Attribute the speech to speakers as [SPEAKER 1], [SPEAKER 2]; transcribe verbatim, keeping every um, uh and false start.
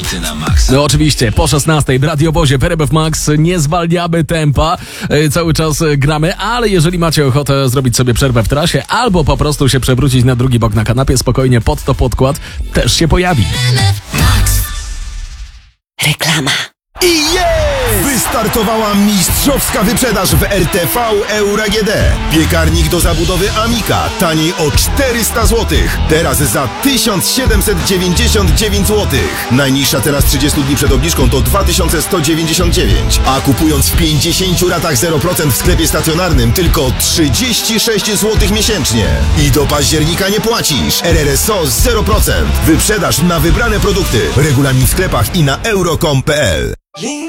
[SPEAKER 1] Hity na Max.
[SPEAKER 2] No oczywiście, po szesnastej w Radiowozie w R M F Max nie zwalniamy tempa, e, cały czas e, gramy, ale jeżeli macie ochotę zrobić sobie przerwę w trasie albo po prostu się przewrócić na drugi bok na kanapie, spokojnie pod to podkład też się pojawi.
[SPEAKER 1] Max.
[SPEAKER 3] Reklama.
[SPEAKER 4] I jest! Wystartowała mistrzowska wyprzedaż w R T V Euro A G D. Piekarnik do zabudowy Amika taniej o czterysta złotych. Teraz za tysiąc siedemset dziewięćdziesiąt dziewięć złotych. Najniższa teraz trzydzieści dni przed obniżką to dwa tysiące sto dziewięćdziesiąt dziewięć. A kupując w pięćdziesięciu ratach zero procent w sklepie stacjonarnym tylko trzydzieści sześć złotych miesięcznie. I do października nie płacisz. R R S O zero procent. Wyprzedaż na wybrane produkty. Regulamin w sklepach i na euro kropka com kropka p l.